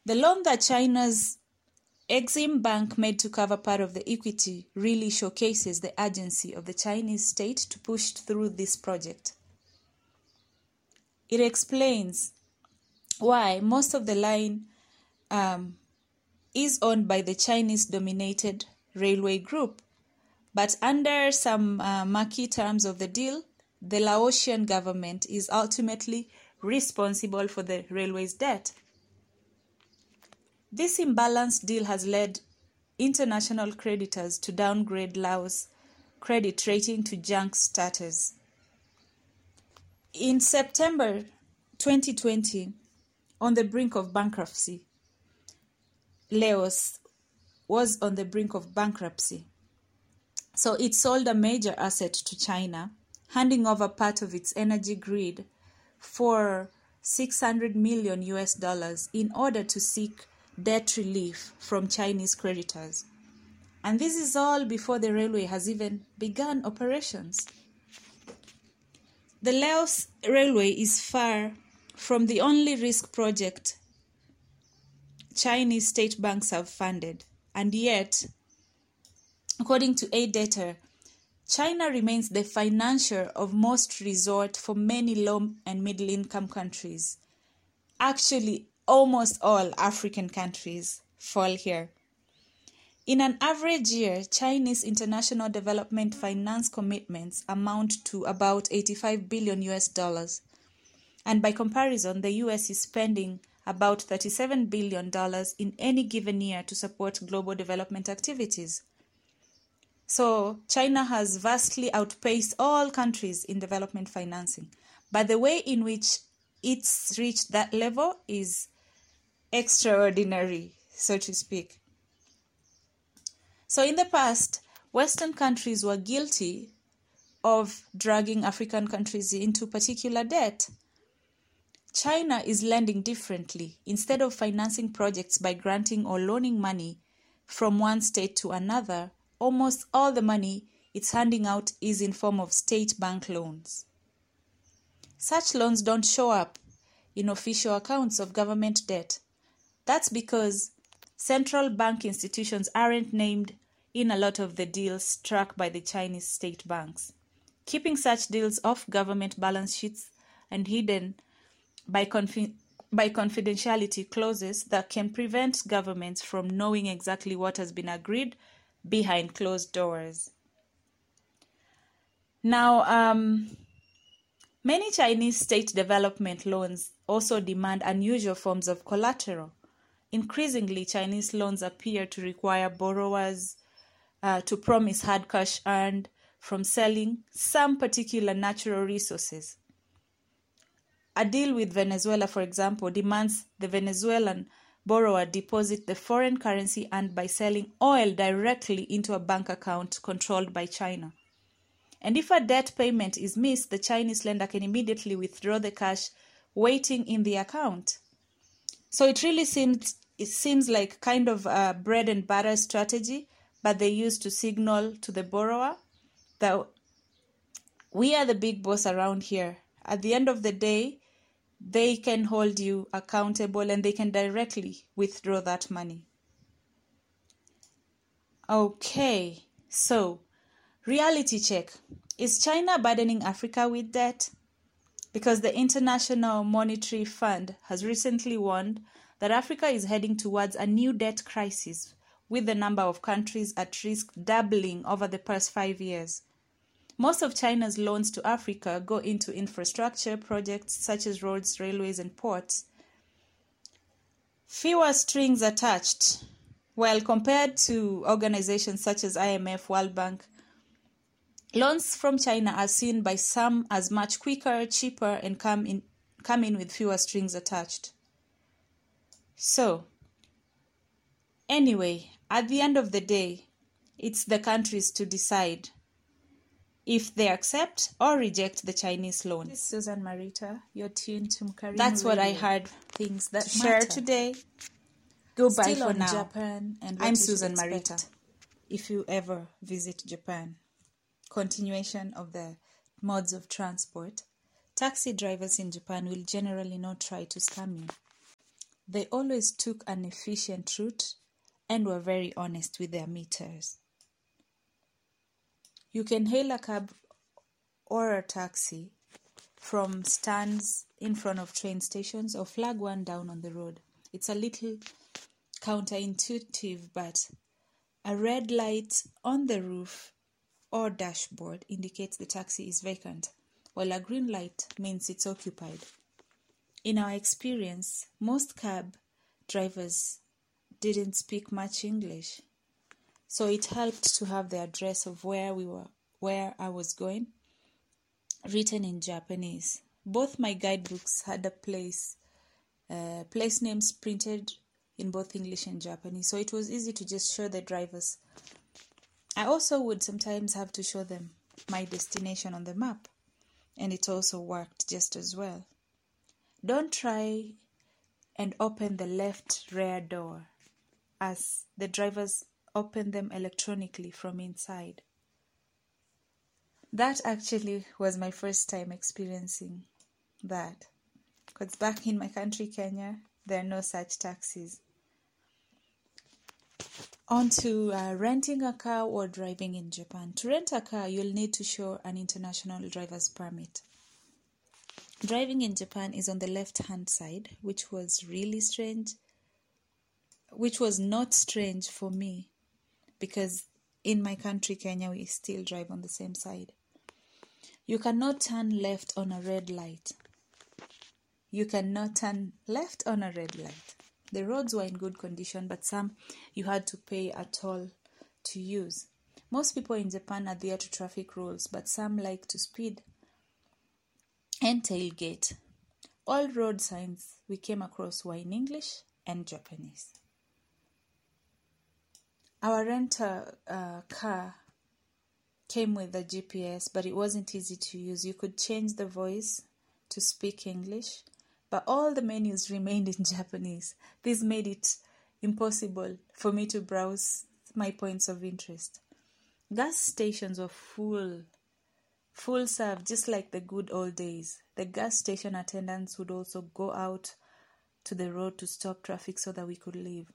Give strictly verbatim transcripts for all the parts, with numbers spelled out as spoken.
The loan that China's Exim Bank made to cover part of the equity really showcases the urgency of the Chinese state to push through this project. It explains why most of the line um, is owned by the Chinese-dominated railway group, but under some uh, murky terms of the deal, the Laotian government is ultimately responsible for the railway's debt. This imbalanced deal has led international creditors to downgrade Laos' credit rating to junk status. In September twenty twenty, on the brink of bankruptcy, Laos was on the brink of bankruptcy. So it sold a major asset to China, handing over part of its energy grid for six hundred million U S dollars in order to seek debt relief from Chinese creditors. And this is all before the railway has even begun operations. The Laos Railway is far from the only risk project Chinese state banks have funded, and yet, according to A data, China remains the financier of most resort for many low and middle income countries. Actually, almost all African countries fall here. In an average year, Chinese international development finance commitments amount to about eighty-five billion U S dollars. And by comparison, the U S is spending about thirty-seven billion dollars in any given year to support global development activities. So China has vastly outpaced all countries in development financing. But the way in which it's reached that level is extraordinary, so to speak. So in the past, Western countries were guilty of dragging African countries into particular debt. China is lending differently. Instead of financing projects by granting or loaning money from one state to another, almost all the money it's handing out is in form of state bank loans. Such loans don't show up in official accounts of government debt. That's because central bank institutions aren't named in a lot of the deals struck by the Chinese state banks, keeping such deals off government balance sheets and hidden by, confi- by confidentiality clauses that can prevent governments from knowing exactly what has been agreed behind closed doors. Now, um, many Chinese state development loans also demand unusual forms of collateral. Increasingly, Chinese loans appear to require borrowers uh, to promise hard cash earned from selling some particular natural resources. A deal with Venezuela, for example, demands the Venezuelan borrower deposit the foreign currency earned by selling oil directly into a bank account controlled by China. And if a debt payment is missed, the Chinese lender can immediately withdraw the cash waiting in the account. So it really seems it seems like kind of a bread and butter strategy, but they use to signal to the borrower that we are the big boss around here. At the end of the day, they can hold you accountable and they can directly withdraw that money. Okay, so reality check. Is China burdening Africa with debt? Because the International Monetary Fund has recently warned that Africa is heading towards a new debt crisis, with the number of countries at risk doubling over the past five years. Most of China's loans to Africa go into infrastructure projects such as roads, railways, and ports. Fewer strings attached. While compared to organizations such as I M F, World Bank, loans from China are seen by some as much quicker, cheaper, and come in, come in with fewer strings attached. So, anyway, at the end of the day, it's the countries to decide if they accept or reject the Chinese loan. This is Susan Marita. You're tuned to Mkarimu That's what Radio. I heard. Things that to share today. Goodbye Still for now. Japan and I'm Susan Marita. If you ever visit Japan, continuation of the modes of transport, taxi drivers in Japan will generally not try to scam you. They always took an efficient route and were very honest with their meters. You can hail a cab or a taxi from stands in front of train stations or flag one down on the road. It's a little counterintuitive, but a red light on the roof or dashboard indicates the taxi is vacant, while a green light means it's occupied. In our experience, most cab drivers didn't speak much English, so it helped to have the address of where we were, where I was going, written in Japanese. Both my guidebooks had a place, uh, place names printed in both English and Japanese, so it was easy to just show the drivers. I also would sometimes have to show them my destination on the map, and it also worked just as well. Don't try and open the left rear door, as the drivers open them electronically from inside. That actually was my first time experiencing that, because back in my country, Kenya, there are no such taxis. On to uh, renting a car or driving in Japan. To rent a car, you'll need to show an international driver's permit. Driving in Japan is on the left-hand side, which was really strange, which was not strange for me, because in my country, Kenya, we still drive on the same side. You cannot turn left on a red light. You cannot turn left on a red light. The roads were in good condition, but some you had to pay a toll to use. Most people in Japan adhere to traffic rules, but some like to speed and tailgate. All road signs we came across were in English and Japanese. Our rental uh, car came with a G P S, but it wasn't easy to use. You could change the voice to speak English, but all the menus remained in Japanese. This made it impossible for me to browse my points of interest. Gas stations were full, full serve, just like the good old days. The gas station attendants would also go out to the road to stop traffic so that we could leave.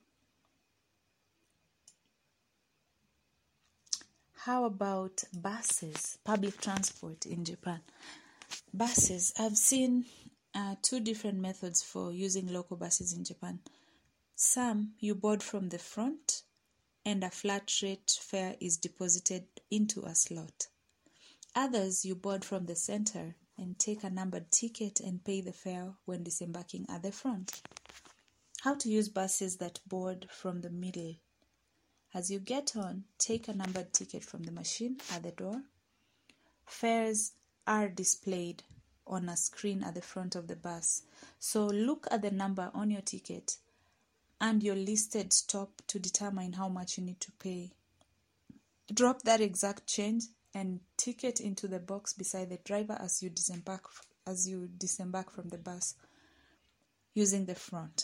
How about buses, public transport in Japan? Buses, I've seen uh, two different methods for using local buses in Japan. Some you board from the front and a flat rate fare is deposited into a slot. Others you board from the center and take a numbered ticket and pay the fare when disembarking at the front. How to use buses that board from the middle. As you get on, take a numbered ticket from the machine at the door. Fares are displayed on a screen at the front of the bus. So look at the number on your ticket and your listed stop to determine how much you need to pay. Drop that exact change and ticket into the box beside the driver as you disembark as you disembark from the bus using the front.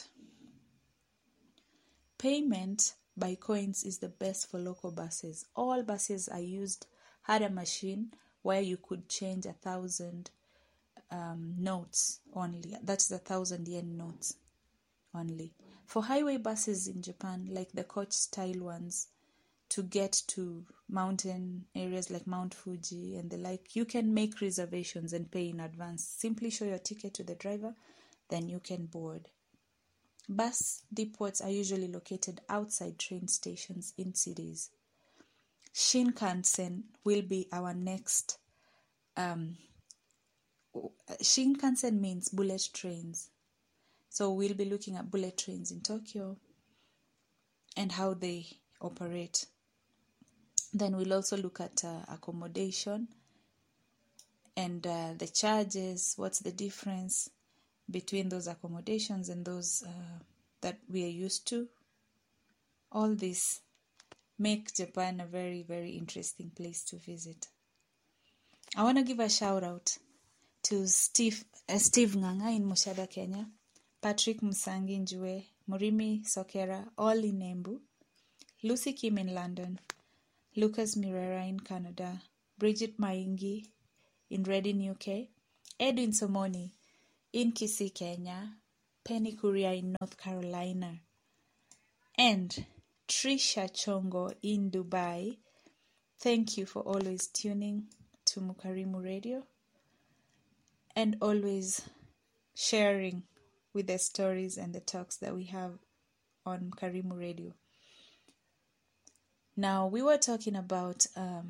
Payment by coins is the best for local buses. All buses I used had a machine where you could change a thousand um, notes only. That's a thousand yen notes only. For highway buses in Japan, like the coach-style ones, to get to mountain areas like Mount Fuji and the like, you can make reservations and pay in advance. Simply show your ticket to the driver, then you can board. Bus depots are usually located outside train stations in cities. Shinkansen will be our next. Um, Shinkansen means bullet trains. So we'll be looking at bullet trains in Tokyo and how they operate. Then we'll also look at uh, accommodation and uh, the charges, what's the difference between those accommodations and those uh, that we are used to. All this make Japan a very, very interesting place to visit. I want to give a shout out to Steve uh, Steve Nganga in Mushada, Kenya, Patrick Musangi Njue, Murimi Sokera, all in Embu, Lucy Kim in London, Lucas Mirera in Canada, Bridget Maingi in Reading, U K, Edwin Somoni in Kisii, Kenya, Penny Courier in North Carolina, and Trisha Chongo in Dubai. Thank you for always tuning to Mukarimu Radio and always sharing with the stories and the talks that we have on Mukarimu Radio. Now, we were talking about um,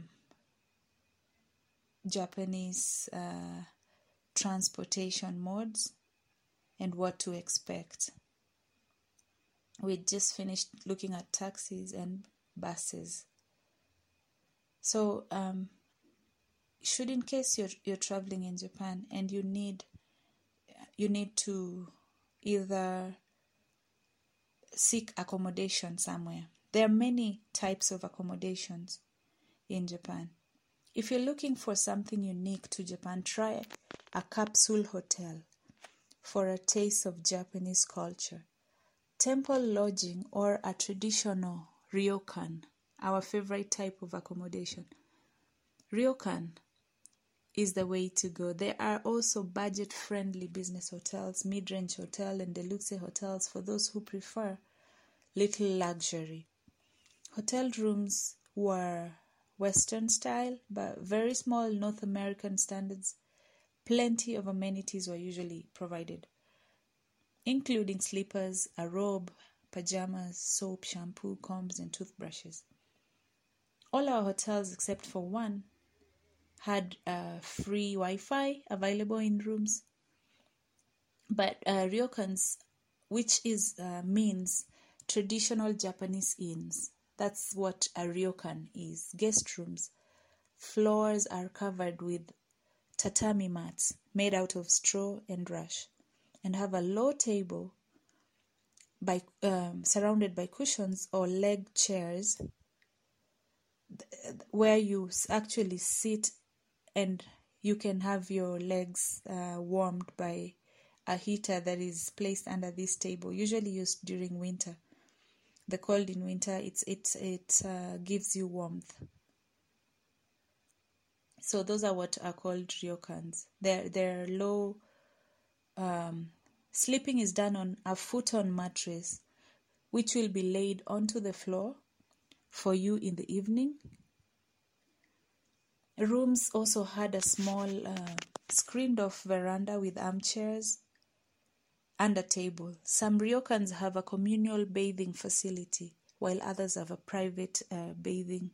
Japanese uh, transportation modes and what to expect. We just finished looking at taxis and buses. So, um, should in case you're you're traveling in Japan and you need you need to either seek accommodation somewhere. There are many types of accommodations in Japan. If you're looking for something unique to Japan, try a capsule hotel for a taste of Japanese culture. Temple lodging or a traditional ryokan, our favorite type of accommodation. Ryokan is the way to go. There are also budget-friendly business hotels, mid-range hotel, and deluxe hotels for those who prefer little luxury. Hotel rooms were Western style, but very small North American standards. Plenty of amenities were usually provided, including sleepers, a robe, pajamas, soap, shampoo, combs, and toothbrushes. All our hotels, except for one, had uh, free Wi-Fi available in rooms. But uh, ryokans, which is uh, means traditional Japanese inns. That's what a ryokan is. Guest rooms. Floors are covered with tatami mats made out of straw and rush, and have a low table by um, surrounded by cushions or leg chairs where you actually sit and you can have your legs uh, warmed by a heater that is placed under this table, usually used during winter. The cold in winter, it's it it uh, gives you warmth. So those are what are called ryokans. They're they're low. Um, sleeping is done on a futon mattress, which will be laid onto the floor for you in the evening. Rooms also had a small uh, screened-off veranda with armchairs and a table. Some ryokans have a communal bathing facility, while others have a private uh, bathing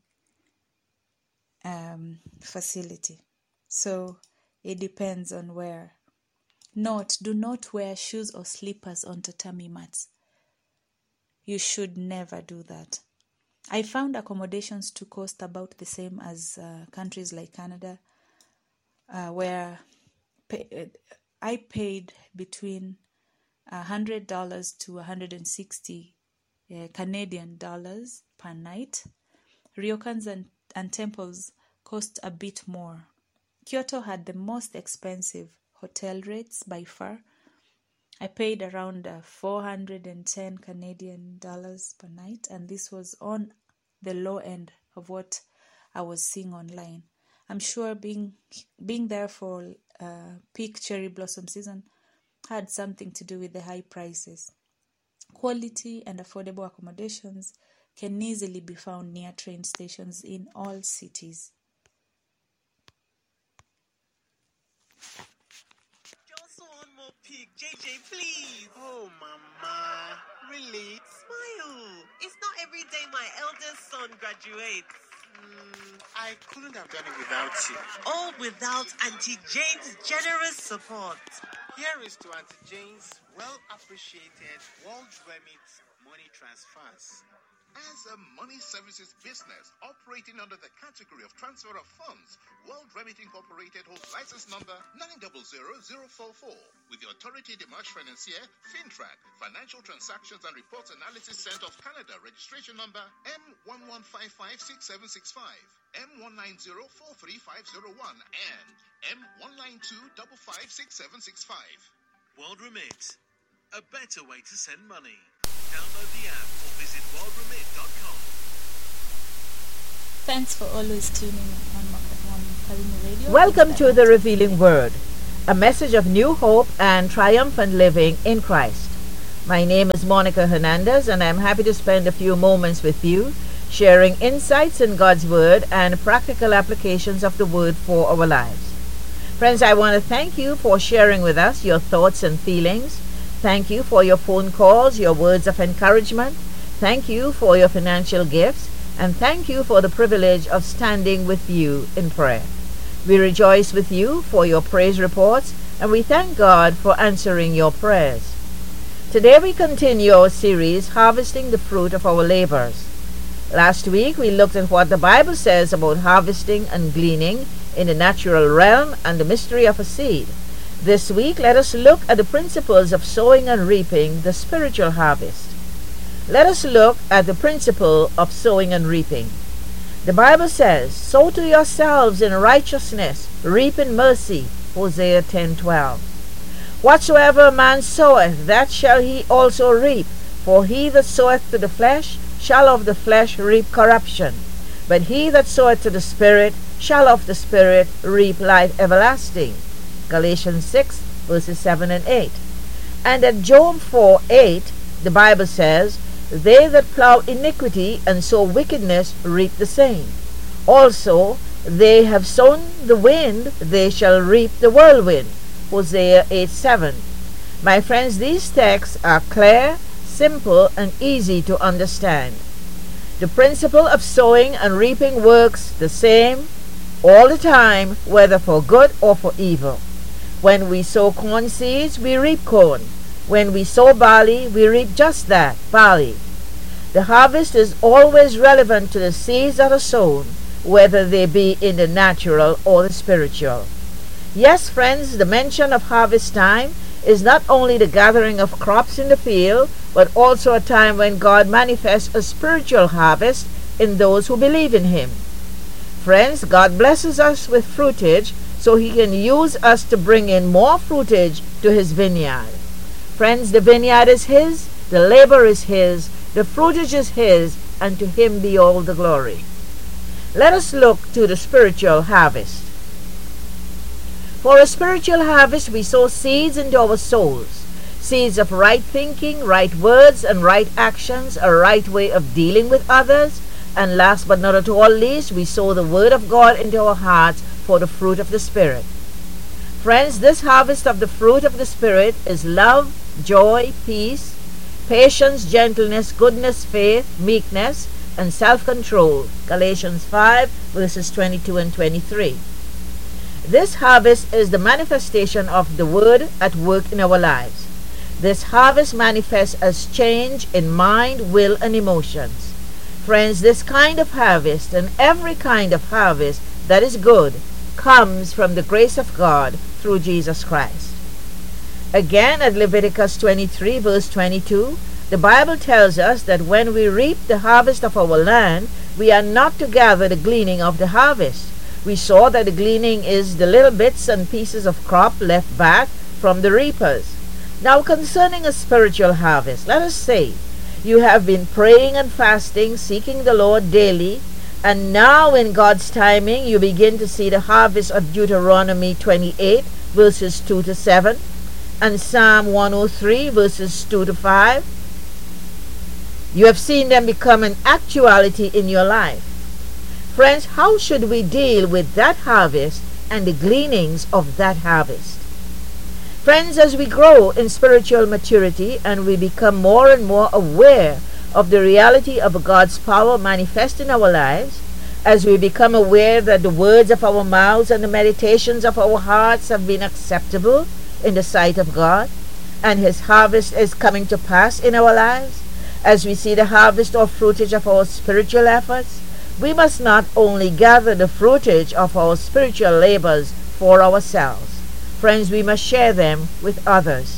um, facility. So it depends on where. Note, do not wear shoes or slippers on tatami mats. You should never do that. I found accommodations to cost about the same as uh, countries like Canada, uh, where pay, I paid between one hundred dollars to one hundred sixty uh, Canadian dollars per night. Ryokans and, and temples cost a bit more. Kyoto had the most expensive hotel rates by far. I paid around uh, four hundred ten Canadian dollars per night, and this was on the low end of what I was seeing online. I'm sure being being there for uh, peak cherry blossom season had something to do with the high prices. Quality and affordable accommodations can easily be found near train stations in all cities. Pig, J J, please. Oh, Mama. Really? Smile. It's not every day my eldest son graduates. Mm, I couldn't have done it without you. All without Auntie Jane's generous support. Here is to Auntie Jane's well-appreciated World Remit money transfers. As a money services business operating under the category of transfer of funds, World Remit Incorporated holds license number nine zero zero zero four four with the Autorité des Marchés Financiers, FINTRAC, Financial Transactions and Reports Analysis Center of Canada, registration number M one one five five six seven six five, M one nine zero four three five zero one, and M one nine two five five six seven six five. World Remit, a better way to send money. Download the app or visit world remit dot com. Thanks for always tuning in on Mukarimu Radio. Welcome to the Revealing Word, a message of new hope and triumphant living in Christ. My name is Monica Hernandez, and I'm happy to spend a few moments with you, sharing insights in God's Word and practical applications of the Word for our lives. Friends, I want to thank you for sharing with us your thoughts and feelings. Thank you for your phone calls, your words of encouragement. Thank you for your financial gifts, and thank you for the privilege of standing with you in prayer. We rejoice with you for your praise reports, and we thank God for answering your prayers. Today we continue our series, Harvesting the Fruit of Our Labors. Last week we looked at what the Bible says about harvesting and gleaning in the natural realm and the mystery of a seed. This week let us look at the principles of sowing and reaping the spiritual harvest. Let us look at the principle of sowing and reaping. The Bible says, "Sow to yourselves in righteousness, reap in mercy," Hosea ten twelve. "Whatsoever a man soweth, that shall he also reap. For he that soweth to the flesh shall of the flesh reap corruption. But he that soweth to the Spirit shall of the Spirit reap life everlasting." Galatians six, verses seven and eight. And at Job four eight, the Bible says, "They that plow iniquity and sow wickedness reap the same. Also, they have sown the wind, they shall reap the whirlwind." Hosea eight seven. My friends, these texts are clear, simple, and easy to understand. The principle of sowing and reaping works the same all the time, whether for good or for evil. When we sow corn seeds, we reap corn. When we sow barley, we reap just that, barley. The harvest is always relevant to the seeds that are sown, whether they be in the natural or the spiritual. Yes, friends, the mention of harvest time is not only the gathering of crops in the field, but also a time when God manifests a spiritual harvest in those who believe in Him. Friends, God blesses us with fruitage so He can use us to bring in more fruitage to His vineyard. Friends, the vineyard is His, the labor is His, the fruitage is His, and to Him be all the glory. Let us look to the spiritual harvest. For a spiritual harvest, we sow seeds into our souls. Seeds of right thinking, right words, and right actions, a right way of dealing with others. And last but not at all least, we sow the Word of God into our hearts for the fruit of the Spirit. Friends, this harvest of the fruit of the Spirit is love, joy, peace, patience, gentleness, goodness, faith, meekness, and self-control. Galatians five, verses twenty-two and twenty-three. This harvest is the manifestation of the Word at work in our lives. This harvest manifests as change in mind, will, and emotions. Friends, this kind of harvest and every kind of harvest that is good comes from the grace of God through Jesus Christ. Again, at Leviticus twenty-three, verse twenty-two, the Bible tells us that when we reap the harvest of our land, we are not to gather the gleaning of the harvest. We saw that the gleaning is the little bits and pieces of crop left back from the reapers. Now, concerning a spiritual harvest, let us say you have been praying and fasting, seeking the Lord daily, and now in God's timing you begin to see the harvest of Deuteronomy twenty-eight, verses two to seven, and Psalm one oh three, verses two to five. You have seen them become an actuality in your life. Friends, how should we deal with that harvest and the gleanings of that harvest? Friends, as we grow in spiritual maturity and we become more and more aware of the reality of God's power manifest in our lives, as we become aware that the words of our mouths and the meditations of our hearts have been acceptable in the sight of God, and His harvest is coming to pass in our lives, as we see the harvest or fruitage of our spiritual efforts, we must not only gather the fruitage of our spiritual labors for ourselves. Friends, we must share them with others.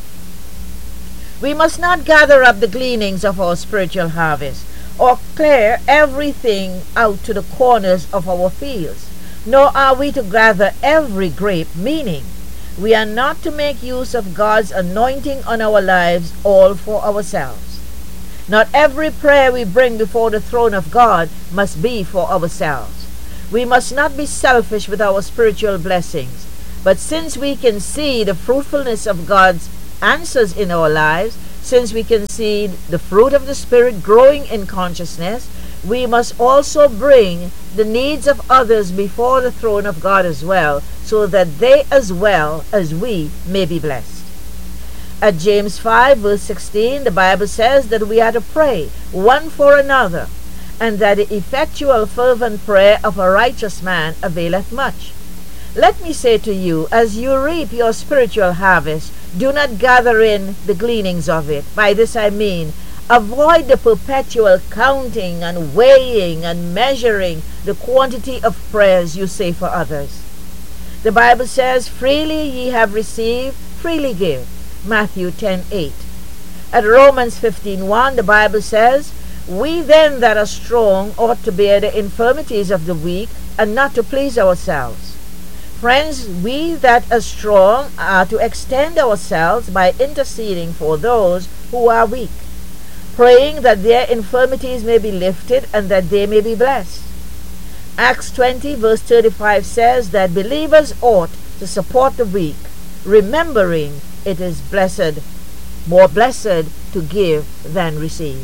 We must not gather up the gleanings of our spiritual harvest or clear everything out to the corners of our fields, nor are we to gather every grape, meaning we are not to make use of God's anointing on our lives all for ourselves. Not every prayer we bring before the throne of God must be for ourselves. We must not be selfish with our spiritual blessings, but since we can see the fruitfulness of God's answers in our lives, since we can see the fruit of the Spirit growing in consciousness, we must also bring the needs of others before the throne of God as well, so that they as well as we may be blessed. At James five verse sixteen, the Bible says that we are to pray one for another, and that the effectual fervent prayer of a righteous man availeth much. Let me say to you, as you reap your spiritual harvest, do not gather in the gleanings of it. By this I mean, avoid the perpetual counting and weighing and measuring the quantity of prayers you say for others. The Bible says, freely ye have received, freely give. Matthew ten eight. At Romans fifteen one, the Bible says, we then that are strong ought to bear the infirmities of the weak, and not to please ourselves. Friends, we that are strong are to extend ourselves by interceding for those who are weak, praying that their infirmities may be lifted and that they may be blessed. Acts twenty verse thirty-five says that believers ought to support the weak, remembering it is blessed, more blessed to give than receive.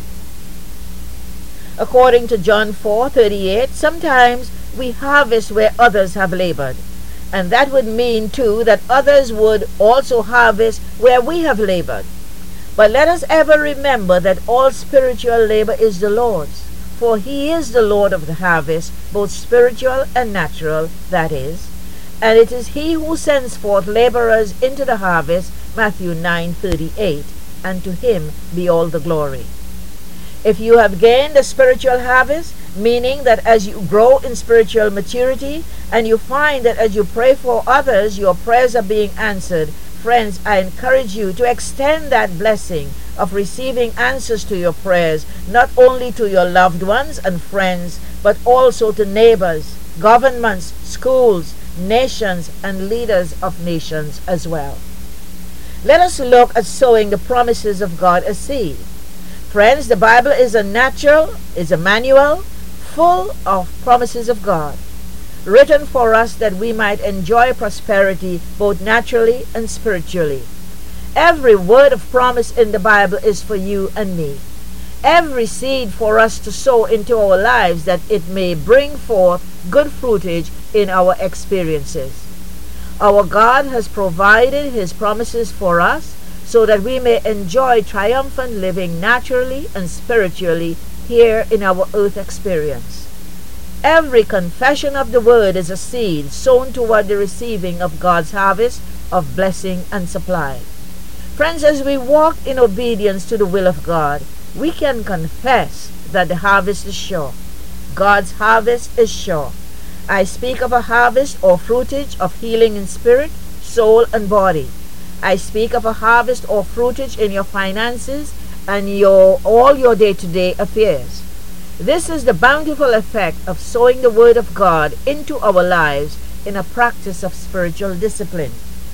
According to John four thirty-eight, sometimes we harvest where others have labored. And that would mean, too, that others would also harvest where we have labored. But let us ever remember that all spiritual labor is the Lord's, for He is the Lord of the harvest, both spiritual and natural, that is. And it is He who sends forth laborers into the harvest, Matthew nine thirty-eight, and to Him be all the glory. If you have gained a spiritual harvest, meaning that as you grow in spiritual maturity and you find that as you pray for others, your prayers are being answered, friends, I encourage you to extend that blessing of receiving answers to your prayers, not only to your loved ones and friends, but also to neighbors, governments, schools, nations, and leaders of nations as well. Let us look at sowing the promises of God as seed. Friends, the Bible is a natural, is a manual full of promises of God, written for us that we might enjoy prosperity both naturally and spiritually. Every word of promise in the Bible is for you and me. Every seed for us to sow into our lives that it may bring forth good fruitage in our experiences. Our God has provided His promises for us so that we may enjoy triumphant living naturally and spiritually here in our earth experience. Every confession of the word is a seed sown toward the receiving of God's harvest of blessing and supply. Friends, as we walk in obedience to the will of God, we can confess that the harvest is sure. God's harvest is sure. I speak of a harvest or fruitage of healing in spirit, soul, and body. I speak of a harvest or fruitage in your finances and your all your day-to-day affairs. This is the bountiful effect of sowing the Word of God into our lives in a practice of spiritual discipline.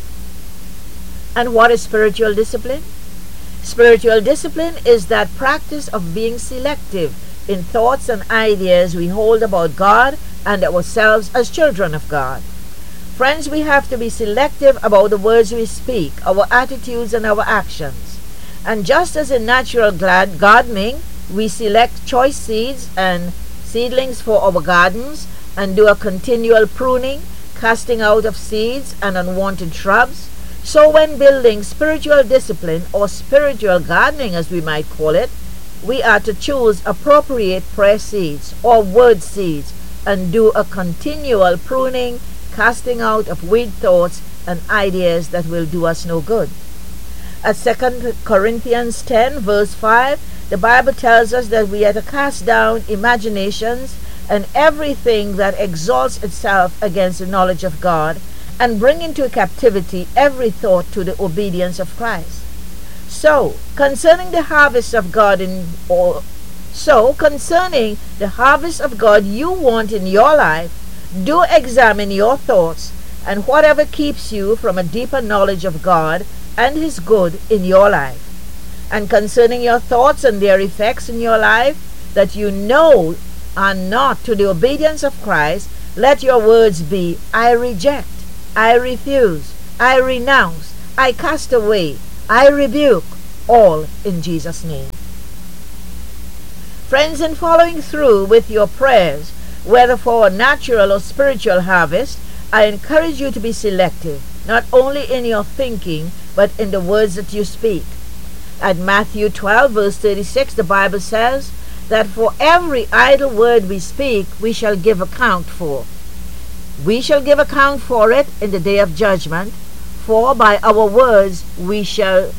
And what is spiritual discipline? Spiritual discipline is that practice of being selective in thoughts and ideas we hold about God and ourselves as children of God. Friends, we have to be selective about the words we speak, our attitudes and our actions. And just as in natural gardening, we select choice seeds and seedlings for our gardens and do a continual pruning, casting out of seeds and unwanted shrubs, so when building spiritual discipline, or spiritual gardening as we might call it, we are to choose appropriate prayer seeds or word seeds and do a continual pruning, casting out of weed thoughts and ideas that will do us no good. At Second Corinthians ten verse five, the Bible tells us that we are to cast down imaginations and everything that exalts itself against the knowledge of God, and bring into captivity every thought to the obedience of Christ. So, concerning the harvest of God in or so concerning the harvest of God you want in your life, do examine your thoughts and whatever keeps you from a deeper knowledge of God and His good in your life. And concerning your thoughts and their effects in your life that you know are not to the obedience of Christ, let your words be, I reject, I refuse, I renounce, I cast away, I rebuke, all in Jesus' name. Friends, in following through with your prayers, whether for a natural or spiritual harvest, I encourage you to be selective, not only in your thinking, but in the words that you speak. At Matthew twelve, verse thirty-six, the Bible says that for every idle word we speak, we shall give account for. We shall give account for it in the day of judgment, for by our words we shall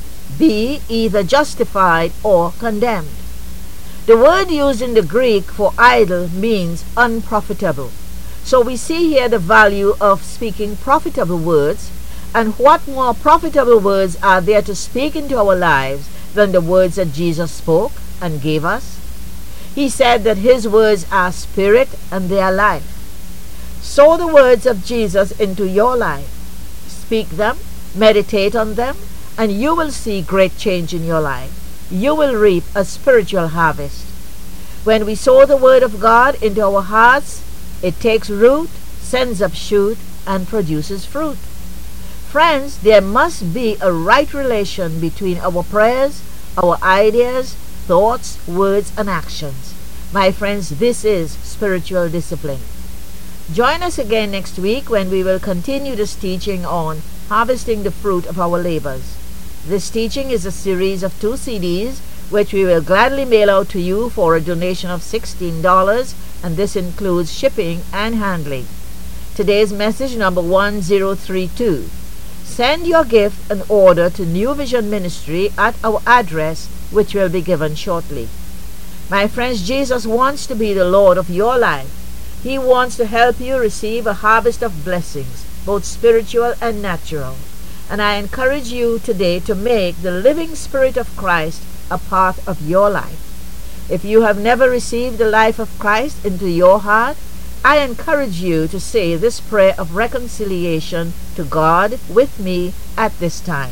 be either justified or condemned. The word used in the Greek for idle means unprofitable. So we see here the value of speaking profitable words, and what more profitable words are there to speak into our lives than the words that Jesus spoke and gave us? He said that his words are spirit and they are life. Sow the words of Jesus into your life. Speak them, meditate on them, and you will see great change in your life. You will reap a spiritual harvest. When we sow the word of God into our hearts, it takes root, sends up shoot, and produces fruit. Friends, there must be a right relation between our prayers, our ideas, thoughts, words, and actions. My friends, this is spiritual discipline. Join us again next week when we will continue this teaching on harvesting the fruit of our labors. This teaching is a series of two C Ds which we will gladly mail out to you for a donation of sixteen dollars, and this includes shipping and handling. Today's message number one zero three two. Send your gift and order to New Vision Ministry at our address, which will be given shortly. My friends, Jesus wants to be the Lord of your life. He wants to help you receive a harvest of blessings, both spiritual and natural. And I encourage you today to make the living Spirit of Christ a part of your life. If you have never received the life of Christ into your heart, I encourage you to say this prayer of reconciliation to God with me at this time.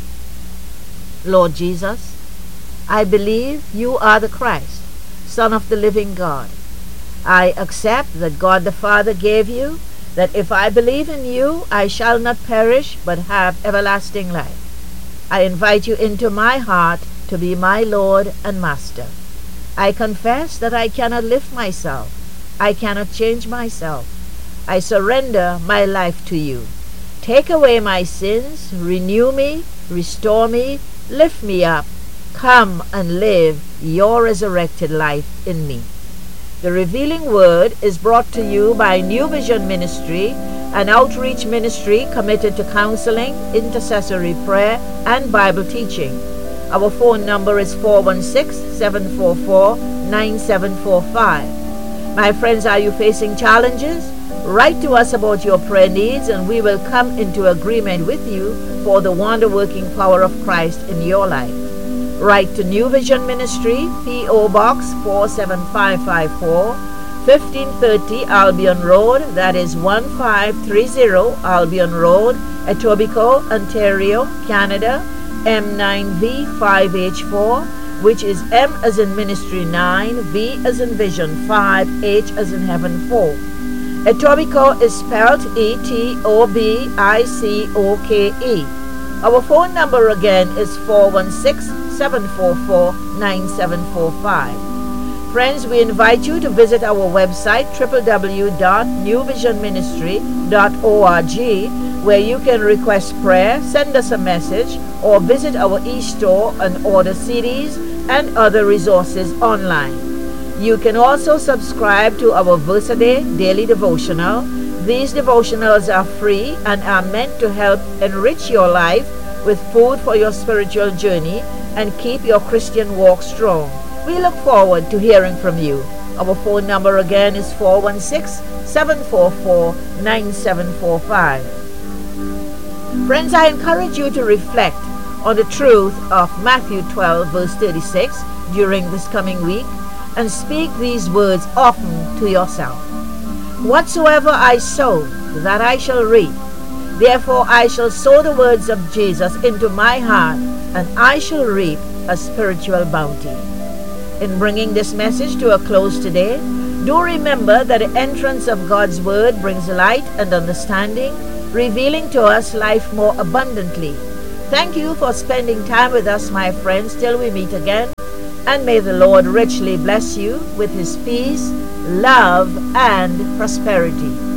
Lord Jesus, I believe you are the Christ, Son of the living God. I accept that God the Father gave you, that if I believe in you, I shall not perish but have everlasting life. I invite you into my heart to be my Lord and Master. I confess that I cannot lift myself. I cannot change myself. I surrender my life to you. Take away my sins, renew me, restore me, lift me up. Come and live your resurrected life in me. The Revealing Word is brought to you by New Vision Ministry, an outreach ministry committed to counseling, intercessory prayer, and Bible teaching. Our phone number is four one six, seven four four, nine seven four five. My friends, are you facing challenges? Write to us about your prayer needs, and we will come into agreement with you for the wonder-working power of Christ in your life. Write to New Vision Ministry, P O Box four seven five five four, fifteen thirty Albion Road, that is one five three zero Albion Road, Etobicoke, Ontario, Canada, M nine V five H four, which is M as in Ministry nine, V as in Vision five, H as in Heaven four. Etobicoke is spelled E T O B I C O K E. Our phone number again is four one six, seven four four, nine seven four five. Friends, we invite you to visit our website w w w dot new vision ministry dot org, where you can request prayer, send us a message, or visit our e-store and order C Ds and other resources online. You can also subscribe to our Versaday Daily Devotional. These devotionals are free and are meant to help enrich your life with food for your spiritual journey and keep your Christian walk strong. We look forward to hearing from you. Our phone number again is four one six, seven four four, nine seven four five. Friends, I encourage you to reflect on the truth of Matthew twelve, verse thirty-six during this coming week, and speak these words often to yourself. Whatsoever I sow, that I shall reap. Therefore I shall sow the words of Jesus into my heart, and I shall reap a spiritual bounty. In bringing this message to a close today, do remember that the entrance of God's Word brings light and understanding, revealing to us life more abundantly. Thank you for spending time with us, my friends, till we meet again. And may the Lord richly bless you with his peace, love, and prosperity.